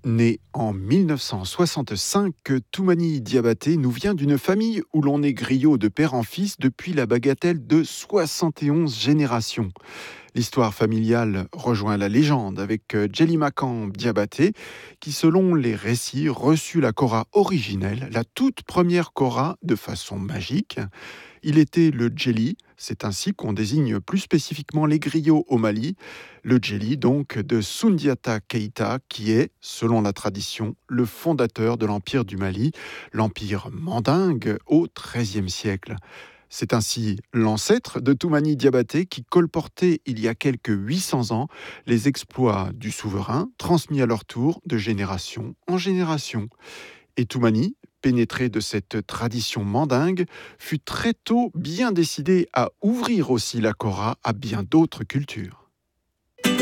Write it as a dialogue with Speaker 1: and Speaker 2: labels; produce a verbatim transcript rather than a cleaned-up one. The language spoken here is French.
Speaker 1: Né en mille neuf cent soixante-cinq, Toumani Diabaté nous vient d'une famille où l'on est griot de père en fils depuis la bagatelle de soixante et onze générations. L'histoire familiale rejoint la légende avec euh, Djelimakan Diabaté, qui selon les récits reçut la kora originelle, la toute première kora de façon magique. Il était le Djeli, c'est ainsi qu'on désigne plus spécifiquement les griots au Mali, le Djeli donc de Soundiata Keïta, qui est, selon la tradition, le fondateur de l'Empire du Mali, l'Empire mandingue au treizième siècle. C'est ainsi l'ancêtre de Toumani Diabaté qui colportait il y a quelques huit cents ans les exploits du souverain, transmis à leur tour de génération en génération. Et Toumani, pénétré de cette tradition mandingue, fut très tôt bien décidé à ouvrir aussi la kora à bien d'autres cultures.